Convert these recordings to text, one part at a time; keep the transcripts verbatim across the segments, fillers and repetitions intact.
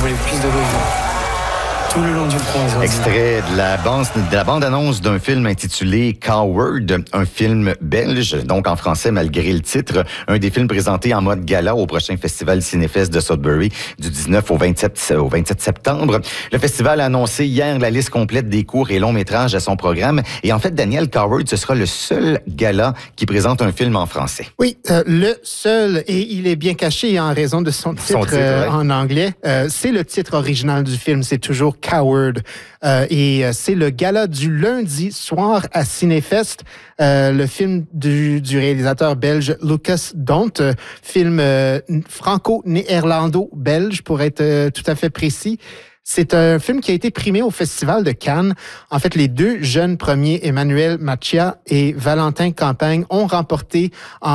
voulait plus de bruit. Tout le long du pont. Extrait de la, bande, de la bande-annonce d'un film intitulé Coward, un film belge, donc en français malgré le titre, un des films présentés en mode gala au prochain festival Cinéfest de Sudbury du dix-neuf au vingt-sept, au vingt-sept septembre. Le festival a annoncé hier la liste complète des courts et longs métrages à son programme. Et en fait, Daniel, Coward, ce sera le seul gala qui présente un film en français. Oui, euh, le seul, et il est bien caché en raison de son titre, son titre euh, ouais. en anglais. Euh, c'est le titre original du film, c'est toujours Coward. Euh, et euh, c'est le gala du lundi soir à Cinéfest. Euh, le film du, du réalisateur belge Lucas Dont, euh, film euh, franco-néerlando-belge pour être euh, tout à fait précis. C'est un film qui a été primé au Festival de Cannes. En fait, les deux jeunes premiers, Emmanuel Macchia et Valentin Campagne, ont remporté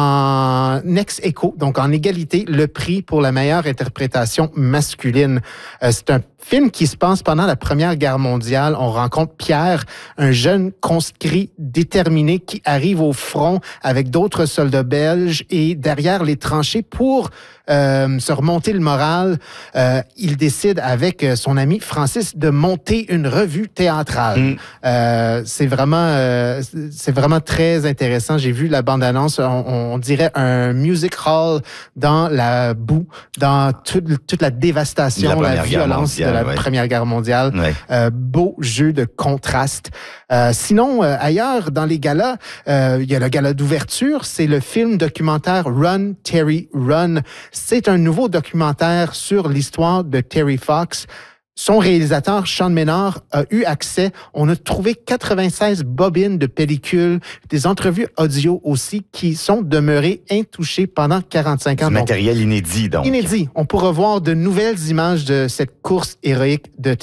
en ex-aequo, donc en égalité, le prix pour la meilleure interprétation masculine. Euh, c'est un film qui se passe pendant la Première Guerre mondiale. On rencontre Pierre, un jeune conscrit déterminé qui arrive au front avec d'autres soldats belges et derrière les tranchées pour euh, se remonter le moral, euh, il décide avec son ami Francis de monter une revue théâtrale. Mmh. Euh, c'est vraiment, euh, c'est vraiment très intéressant. J'ai vu la bande-annonce. On, on dirait un music hall dans la boue, dans toute, toute la dévastation, la, la violence mondiale, de la ouais. Première Guerre mondiale. Ouais. Euh, beau jeu de contraste. Euh, sinon, euh, ailleurs, dans les galas, euh, il y a le gala d'ouverture. C'est le film documentaire Run, Terry, Run. C'est un nouveau documentaire sur l'histoire de Terry Fox. Son réalisateur, Sean Menard, a eu accès. On a trouvé quatre-vingt-seize bobines de pellicules, des entrevues audio aussi, qui sont demeurées intouchées pendant quarante-cinq ans. Du matériel inédit, donc. Inédit. On pourra voir de nouvelles images de cette course héroïque de